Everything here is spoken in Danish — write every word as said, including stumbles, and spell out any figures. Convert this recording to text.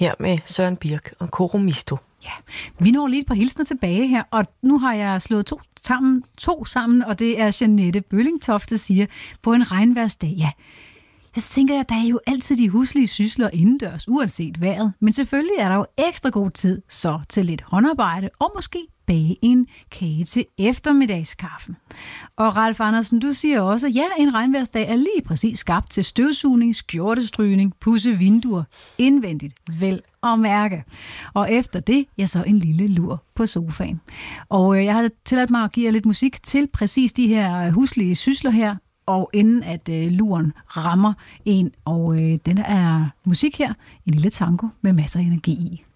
her med Søren Birk og Koro Misto. Ja, vi når lige et par hilsner tilbage her, og nu har jeg slået to sammen, to sammen, og det er Jeanette Bøllingtoft, der siger, på en regnværsdag, ja, jeg tænker, at der er jo altid de huslige sysler indendørs, uanset vejret, men selvfølgelig er der jo ekstra god tid så til lidt håndarbejde, og måske bage en kage til eftermiddagskaffen. Og Ralf Andersen, du siger også, at ja, en regnværsdag er lige præcis skabt til støvsugning, skjortestrygning, pudse vinduer, indvendigt, vel at mærke. Og efter det, ja, så en lille lur på sofaen. Og øh, jeg har tilladt mig at give jer lidt musik til præcis de her huslige sysler her, og inden at øh, luren rammer en, og øh, den er musik her, en lille tango med masser af energi i.